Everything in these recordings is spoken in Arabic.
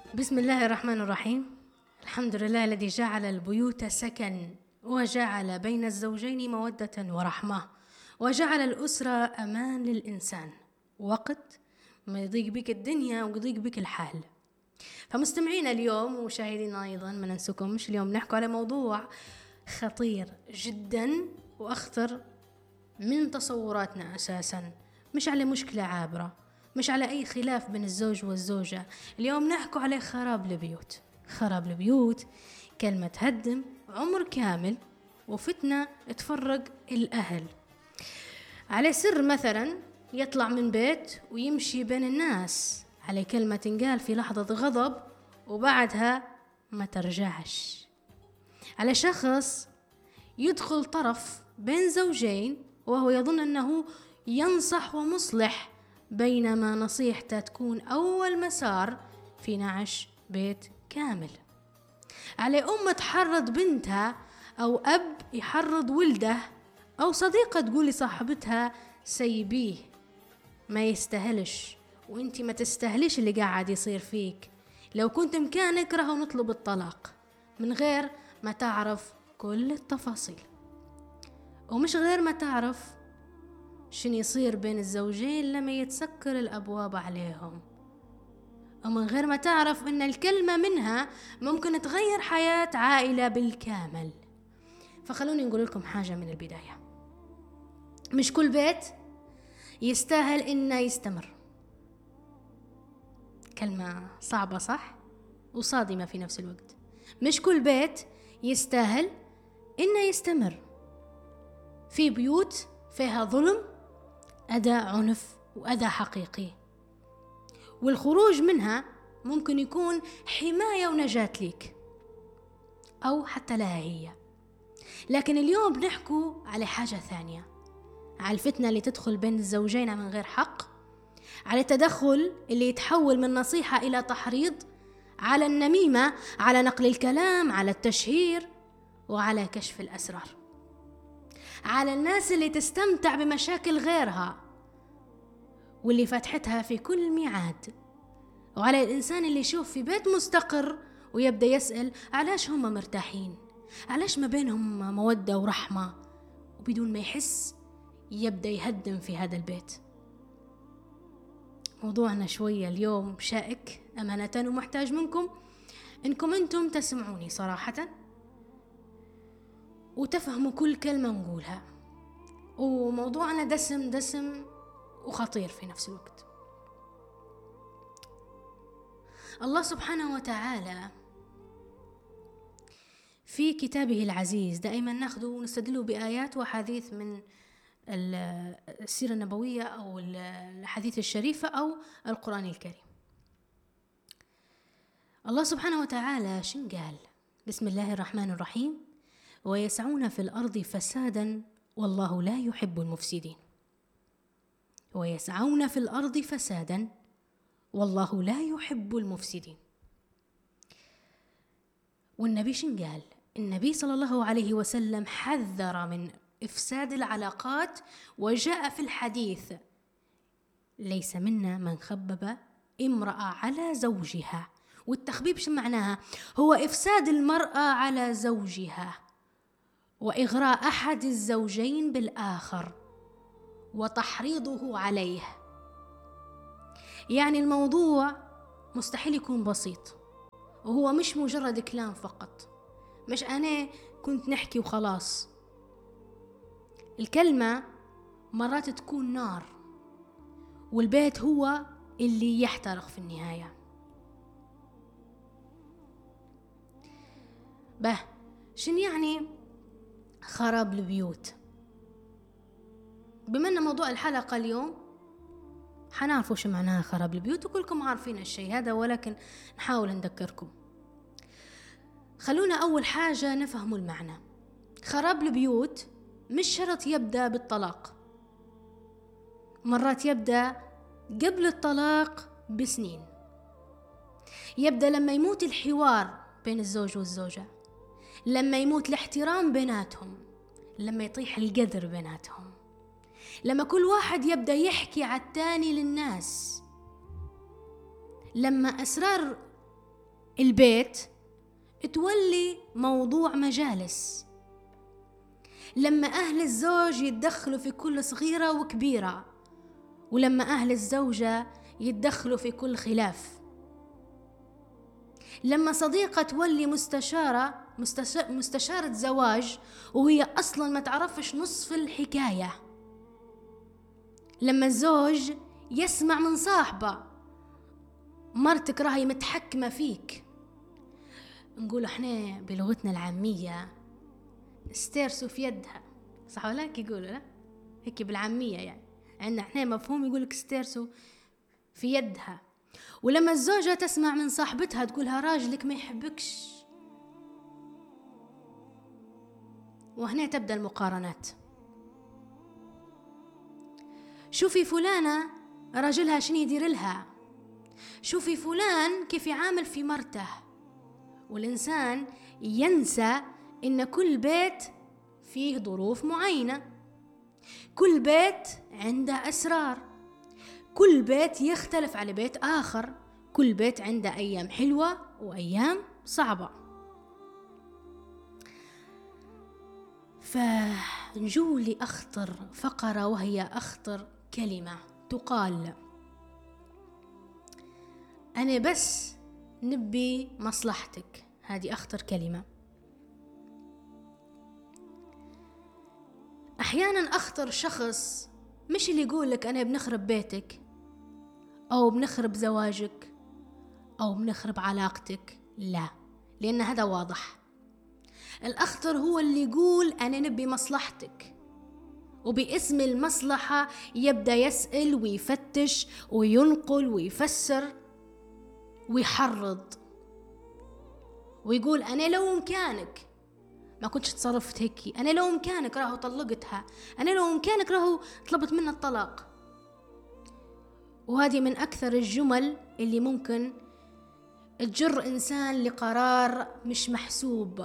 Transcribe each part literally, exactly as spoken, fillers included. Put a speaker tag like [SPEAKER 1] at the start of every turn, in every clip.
[SPEAKER 1] بسم الله الرحمن الرحيم. الحمد لله الذي جعل البيوت سكن، وجعل بين الزوجين مودة ورحمة، وجعل الأسرة أمان للإنسان وقت ما يضيق بك الدنيا ويضيق بك الحال. فمستمعينا اليوم ومشاهدينا أيضا ما ننسكمش، اليوم نحكي على موضوع خطير جدا وأخطر من تصوراتنا أساسا، مش على مشكلة عابرة، مش على أي خلاف بين الزوج والزوجة. اليوم نحكي على خراب البيوت. خراب البيوت كلمة تهدم عمر كامل وفتنة تفرق الأهل. على سر مثلا يطلع من بيت ويمشي بين الناس، على كلمة تنقال في لحظة غضب وبعدها ما ترجعش. على شخص يدخل طرف بين زوجين وهو يظن أنه ينصح ومصلح، بينما نصيحته تكون أول مسار في نعش بيت كامل. على أم تحرض بنتها، أو أب يحرض ولده، أو صديقة تقول لصاحبتها سيبيه ما يستاهلش، وانتي ما تستاهلش اللي قاعد يصير فيك، لو كنت مكانك راهو نطلب الطلاق، من غير ما تعرف كل التفاصيل. ومش غير ما تعرف شن يصير بين الزوجين لما يتسكر الأبواب عليهم، ومن غير ما تعرف أن الكلمة منها ممكن تغير حياة عائلة بالكامل. فخلوني نقول لكم حاجة من البداية، مش كل بيت يستاهل إنه يستمر. كلمة صعبة صح؟ وصادمة في نفس الوقت. مش كل بيت يستاهل إنه يستمر. في بيوت فيها ظلم، أداء عنف وأداء حقيقي، والخروج منها ممكن يكون حماية ونجاة ليك أو حتى لها هي. لكن اليوم بنحكو على حاجة ثانية، على الفتنة اللي تدخل بين الزوجين من غير حق، على التدخل اللي يتحول من نصيحة إلى تحريض، على النميمة، على نقل الكلام، على التشهير، وعلى كشف الأسرار، على الناس اللي تستمتع بمشاكل غيرها واللي فتحتها في كل ميعاد، وعلى الإنسان اللي يشوف في بيت مستقر ويبدأ يسأل علاش هم مرتاحين، علاش ما بينهم مودة ورحمة، وبدون ما يحس يبدأ يهدم في هذا البيت. موضوعنا شوية اليوم شائك أمانة، ومحتاج منكم إنكم أنتم تسمعوني صراحة وتفهموا كل كلمة نقولها. وموضوعنا دسم دسم وخطير في نفس الوقت. الله سبحانه وتعالى في كتابه العزيز دائما ناخذه ونستدله بآيات وحديث من السيرة النبوية أو الحديث الشريفة أو القرآن الكريم. الله سبحانه وتعالى شن قال؟ بسم الله الرحمن الرحيم: ويسعون في الأرض فسادا والله لا يحب المفسدين. ويسعون في الأرض فسادا والله لا يحب المفسدين. والنبي شن قال؟ النبي صلى الله عليه وسلم حذر من إفساد العلاقات، وجاء في الحديث: ليس منا من خبب امرأة على زوجها. والتخبيب شو معناها؟ هو إفساد المرأة على زوجها، وإغراء أحد الزوجين بالآخر، وتحريضه عليه. يعني الموضوع مستحيل يكون بسيط، وهو مش مجرد كلام فقط، مش أنا كنت نحكي وخلاص. الكلمة مرات تكون نار، والبيت هو اللي يحترق في النهاية. به شن يعني خراب البيوت؟ بما أن موضوع الحلقة اليوم حنعرفوا شو معناها خراب البيوت، وكلكم عارفين الشيء هذا، ولكن نحاول نذكركم. خلونا أول حاجة نفهموا المعنى. خراب البيوت مش شرط يبدأ بالطلاق، مرات يبدأ قبل الطلاق بسنين. يبدأ لما يموت الحوار بين الزوج والزوجة، لما يموت الاحترام بيناتهم، لما يطيح القدر بيناتهم، لما كل واحد يبدأ يحكي على التاني للناس، لما أسرار البيت تولي موضوع مجالس، لما أهل الزوج يتدخلوا في كل صغيرة وكبيرة، ولما أهل الزوجة يتدخلوا في كل خلاف، لما صديقة تولي مستشارة مستشارة زواج وهي أصلا ما تعرفش نصف الحكاية، لما الزوج يسمع من صاحبه مرتك راهي متحكمة فيك. نقول احنا بلغتنا العامية استرسوا في يدها، صح ولا كي يقولوا؟ لا هيك بالعامية يعني عندنا احنا مفهوم يقولك استرسوا في يدها. ولما الزوجة تسمع من صاحبتها تقولها راجلك ما يحبكش، وهنا تبدأ المقارنات. شوفي فلانة راجلها شنو يدير لها، شوفي فلان كيف يعامل في مرته. والإنسان ينسى إن كل بيت فيه ظروف معينة، كل بيت عنده أسرار، كل بيت يختلف على بيت آخر، كل بيت عنده أيام حلوة وأيام صعبة. فنجو لأخطر فقرة، وهي أخطر كلمة تقال: أنا بس نبي مصلحتك. هذه أخطر كلمة. أحيانا أخطر شخص مش اللي يقولك أنا بنخرب بيتك أو بنخرب زواجك أو بنخرب علاقتك، لا، لأن هذا واضح. الأخطر هو اللي يقول أنا نبي مصلحتك، وباسم المصلحة يبدأ يسأل ويفتش وينقل ويفسر ويحرض ويقول أنا لو إمكانك ما كنتش تصرفت هيك، أنا لو إمكانك راهو طلقتها، أنا لو إمكانك راهو طلبت منها الطلاق. وهذه من أكثر الجمل اللي ممكن تجر إنسان لقرار مش محسوب،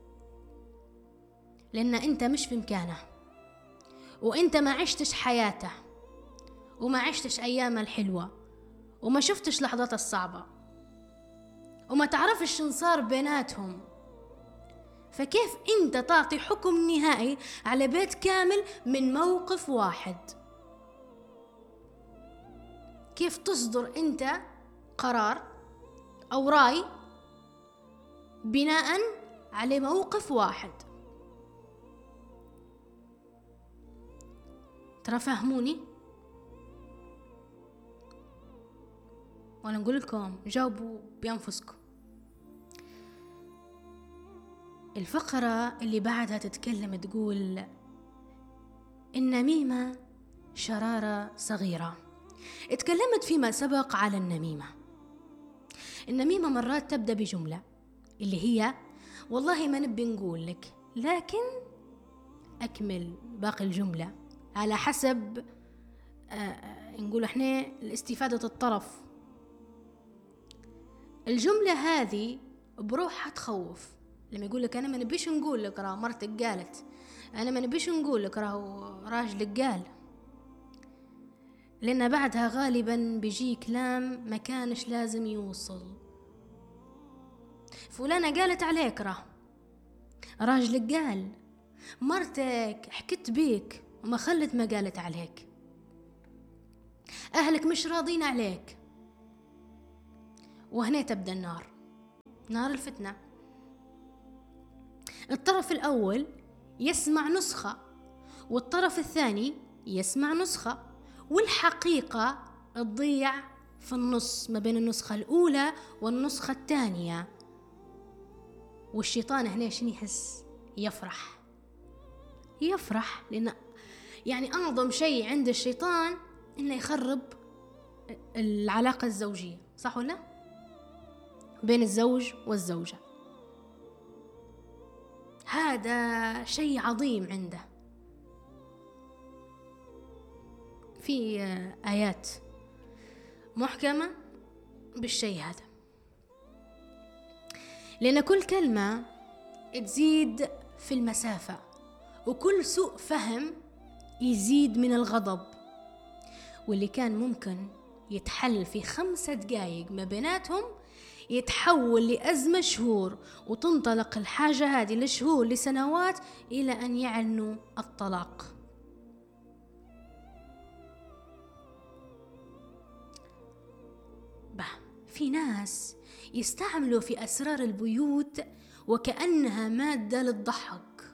[SPEAKER 1] لأن أنت مش في إمكانه، وأنت ما عشتش حياته، وما عشتش أيامه الحلوة، وما شفتش لحظات الصعبة، وما تعرفش شن صار بيناتهم. فكيف أنت تعطي حكم نهائي على بيت كامل من موقف واحد؟ كيف تصدر أنت قرار أو رأي بناء على موقف واحد؟ ترى فهموني وأنا نقول لكم جاوبوا بأنفسكم. الفقرة اللي بعدها تتكلم تقول: النميمة شرارة صغيرة. اتكلمت فيما سبق على النميمة. النميمة مرات تبدأ بجملة اللي هي والله ما نبي نقول لك، لكن أكمل باقي الجملة على حسب آه نقول احنا الاستفادة الطرف. الجملة هذه بروحها تخوف. لما يقول لك أنا ما نبيش نقول لك راه مرتك قالت، أنا ما نبيش نقول لك راه راجلك قال، لأن بعدها غالبا بيجي كلام ما كانش لازم يوصل. فلانة قالت عليك راه راجلك قال، مرتك حكت بيك وما خلت ما قالت عليك، أهلك مش راضين عليك. وهنا تبدأ النار، نار الفتنة. الطرف الأول يسمع نسخة، والطرف الثاني يسمع نسخة، والحقيقة تضيع في النص ما بين النسخة الأولى والنسخة الثانية. والشيطان هنا شنو يحس؟ يفرح. يفرح لأن يعني أعظم شيء عند الشيطان إنه يخرب العلاقة الزوجية، صح ولا؟ بين الزوج والزوجة. هذا شيء عظيم عنده. في آيات محكمة بالشيء هذا، لأن كل كلمة تزيد في المسافة، وكل سوء فهم يزيد من الغضب، واللي كان ممكن يتحل في خمسة دقايق ما بيناتهم يتحول لأزمة شهور، وتنطلق الحاجة هذه لشهور لسنوات إلى أن يعلنوا الطلاق. به في ناس يستعملوا في أسرار البيوت وكأنها مادة للضحك،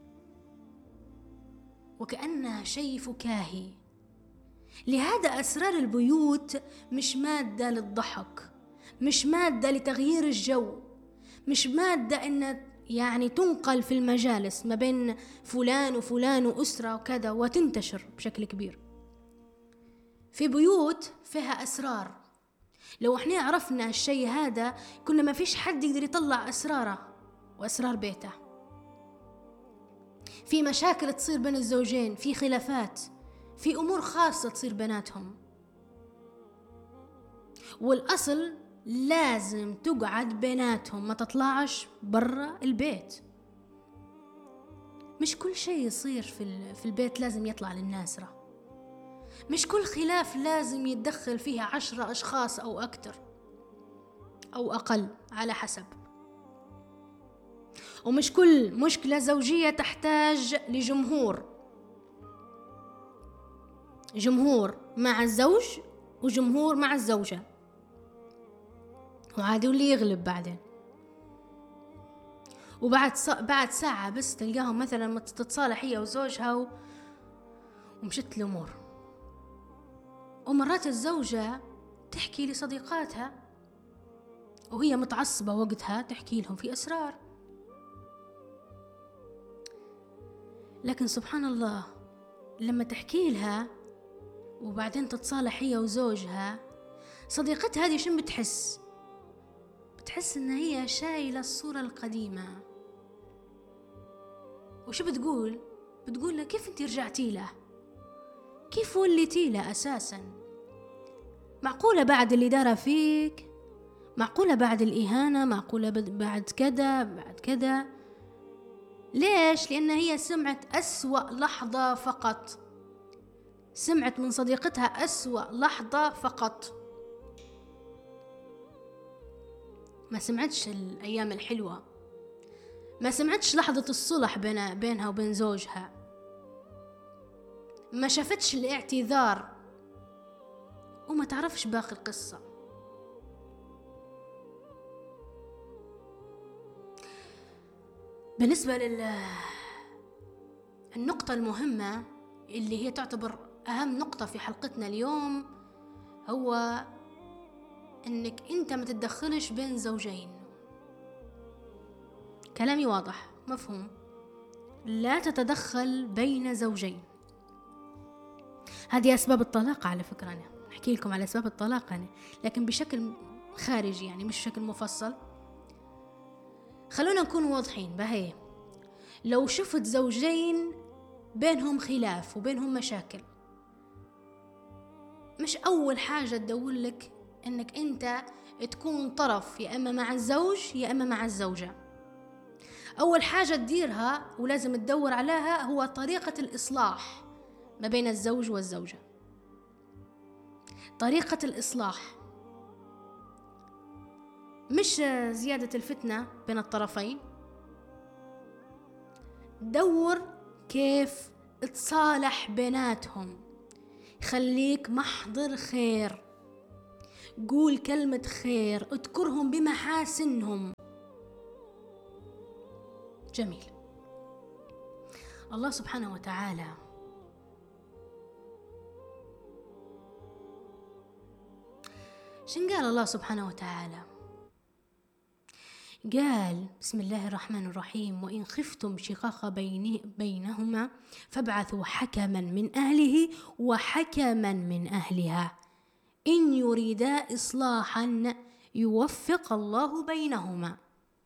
[SPEAKER 1] وكأنها شيء فكاهي. لهذا أسرار البيوت مش مادة للضحك، مش مادة لتغيير الجو، مش مادة إن يعني تنقل في المجالس ما بين فلان وفلان وأسرة وكذا وتنتشر بشكل كبير. في بيوت فيها أسرار، لو احنا عرفنا الشيء هذا كنا ما فيش حد يقدر يطلع أسراره وأسرار بيته. في مشاكل تصير بين الزوجين، في خلافات، في أمور خاصة تصير بيناتهم، والأصل لازم تقعد بيناتهم، ما تطلعش برا البيت. مش كل شيء يصير في في البيت لازم يطلع للناسرة، مش كل خلاف لازم يتدخل فيها عشرة أشخاص أو أكتر أو أقل على حسب، ومش كل مشكلة زوجية تحتاج لجمهور، جمهور مع الزوج وجمهور مع الزوجة، وعادي واللي يغلب بعدين. وبعد ص... بعد ساعة بس تلقاهم مثلا تتصالح هي وزوجها و... ومشت الأمور. ومرات الزوجة تحكي لصديقاتها وهي متعصبة وقتها، تحكي لهم في أسرار. لكن سبحان الله لما تحكي لها وبعدين تتصالح هي وزوجها، صديقتها هذه شو بتحس؟ بتحس إن هي شايلة الصورة القديمة. وشو بتقول؟ بتقول له كيف انت رجعتي له؟ كيف وليتي له أساسا؟ معقولة بعد اللي دار فيك؟ معقولة بعد الإهانة؟ معقولة بعد كذا بعد كذا؟ ليش؟ لأن هي سمعت أسوأ لحظة فقط، سمعت من صديقتها أسوأ لحظة فقط، ما سمعتش الأيام الحلوة، ما سمعتش لحظة الصلح بين بينها وبين زوجها، ما شافتش الاعتذار، وما تعرفش باقي القصة. بالنسبة للنقطة المهمة اللي هي تعتبر أهم نقطة في حلقتنا اليوم، هو إنك أنت ما تتدخلش بين زوجين. كلامي واضح مفهوم؟ لا تتدخل بين زوجين. هذه أسباب الطلاق على فكرة، أنا أحكي لكم على أسباب الطلاق أنا، لكن بشكل خارجي يعني مش بشكل مفصل. خلونا نكون واضحين بهي. لو شفت زوجين بينهم خلاف وبينهم مشاكل، مش أول حاجة تدور لك إنك أنت تكون طرف يا إما مع الزوج يا إما مع الزوجة. أول حاجة تديرها ولازم تدور عليها هو طريقة الإصلاح ما بين الزوج والزوجة، طريقة الإصلاح، مش زيادة الفتنة بين الطرفين. دور كيف تصالح بيناتهم، خليك محضر خير، قول كلمة خير، اذكرهم بمحاسنهم. جميل. الله سبحانه وتعالى شن قال الله سبحانه وتعالى؟ قال بسم الله الرحمن الرحيم: وإن خفتم شقاق بينهما فابعثوا حكما من أهله وحكما من أهلها إن يريدا إصلاحا يوفق الله بينهما.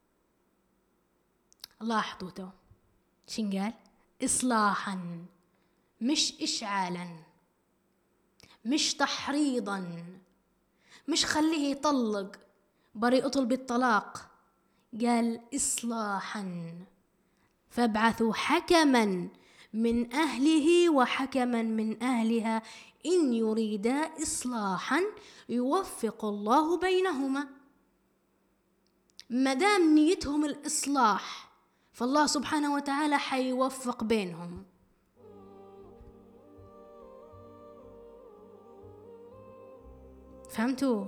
[SPEAKER 1] الله حدوته شن قال؟ إصلاحا، مش إشعالا، مش تحريضا، مش خليه يطلق بري اطلب الطلاق. قال إصلاحا، فابعثوا حكما من أهله وحكما من أهلها إن يريدا إصلاحا يوفق الله بينهما. مدام نيتهم الإصلاح فالله سبحانه وتعالى حيوفق بينهم. فهمتوا؟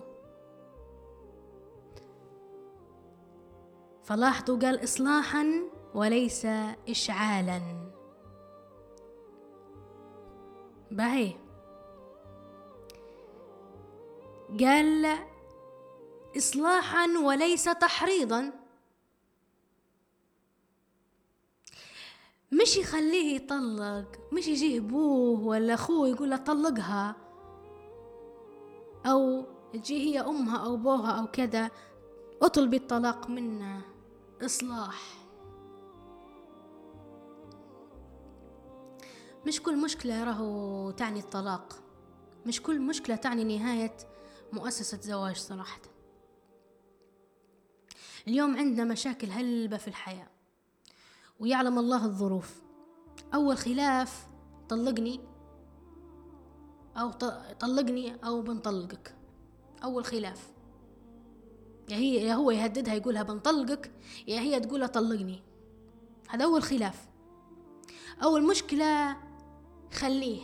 [SPEAKER 1] فلاحظوا قال إصلاحا وليس إشعالا. باهي قال إصلاحا وليس تحريضا. مش يخليه يطلق، مش يجيه أبوه ولا أخوه يقول له طلقها، أو تجي هي أمها أو أبوها أو كذا أطلبي الطلاق منه. إصلاح. مش كل مشكلة راهو تعني الطلاق، مش كل مشكلة تعني نهاية مؤسسة زواج صراحة. اليوم عندنا مشاكل هلبة في الحياة ويعلم الله الظروف. أول خلاف طلقني أو طلقني أو بنطلقك. أول خلاف يا هي يا هو يهددها يقولها بنطلقك، يا هي تقولها طلقني. هذا أول خلاف. أول مشكلة خليه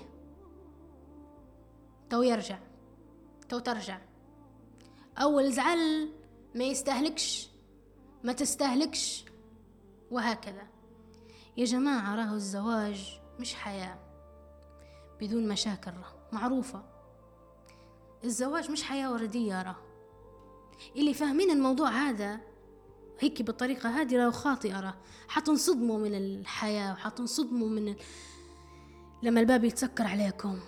[SPEAKER 1] تو يرجع تو ترجع. أول زعل ما يستهلكش ما تستهلكش، وهكذا. يا جماعة راهو الزواج مش حياة بدون مشاكل، معروفة. الزواج مش حياة وردية. راه اللي فاهمين الموضوع هذا هيك بالطريقة هذه راهو خاطئة، راه حتنصدموا من الحياة وحتنصدموا من ال... لما الباب يتسكر عليكم.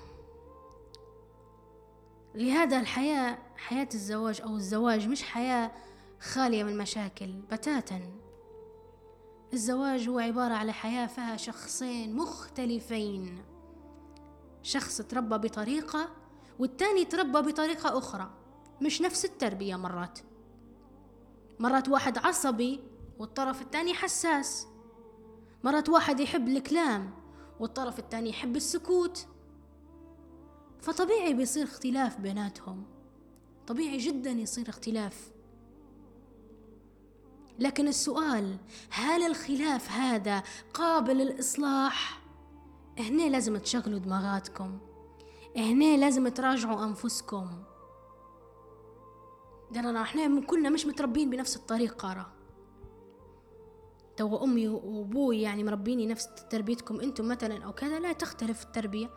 [SPEAKER 1] لهذا الحياة، حياة الزواج أو الزواج مش حياة خالية من مشاكل بتاتا. الزواج هو عبارة على حياة فيها شخصين مختلفين، شخص تربى بطريقة والتاني تربى بطريقة أخرى، مش نفس التربية. مرات مرات واحد عصبي والطرف الثاني حساس، مرات واحد يحب الكلام والطرف الثاني يحب السكوت. فطبيعي بيصير اختلاف بيناتهم، طبيعي جدا يصير اختلاف. لكن السؤال، هل الخلاف هذا قابل للإصلاح؟ هنا لازم تشغلوا دماغاتكم، هنا لازم تراجعوا أنفسكم. لأننا احنا كلنا مش متربين بنفس الطريقة. راه تو أمي وأبوي يعني مربيني نفس تربيتكم أنتم مثلا أو كذا، لا تختلف التربية.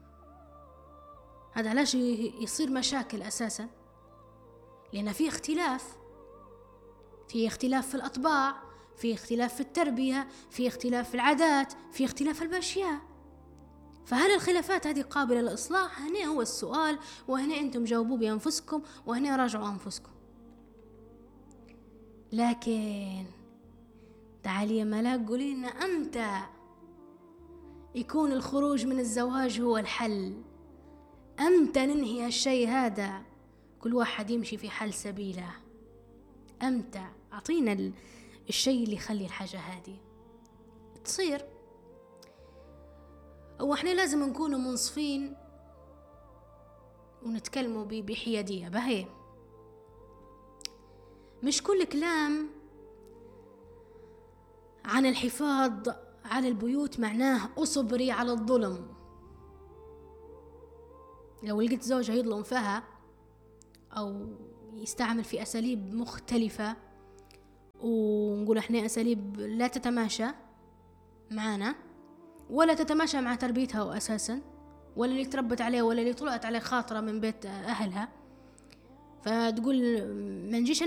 [SPEAKER 1] هذا علاش يصير مشاكل أساسا، لأن في اختلاف، في اختلاف في الأطباع، في اختلاف في التربية، في اختلاف في العادات، في اختلاف في الأشياء. فهل الخلافات هذه قابلة للإصلاح؟ هنا هو السؤال، وهنا أنتم جاوبوا بأنفسكم، وهنا راجعوا أنفسكم. لكن تعالي يا ملاك قولي لنا أمتى يكون الخروج من الزواج هو الحل؟ أمتى ننهي هالشيء هذا؟ كل واحد يمشي في حل سبيله. أمتى؟ أعطينا الشيء اللي يخلي الحاجة هذه تصير. أو إحنا لازم نكون منصفين ونتكلموا بحيادية. بهي مش كل كلام عن الحفاظ على البيوت معناه أصبري على الظلم. لو لقيت زوجة يظلم فيها أو يستعمل في أساليب مختلفة، ونقول إحنا أساليب لا تتماشى معنا ولا تتماشى مع تربيتها أساسا، ولا اللي تربت عليه ولا اللي طلعت عليه خاطرة من بيت أهلها، فتقول ما نجيش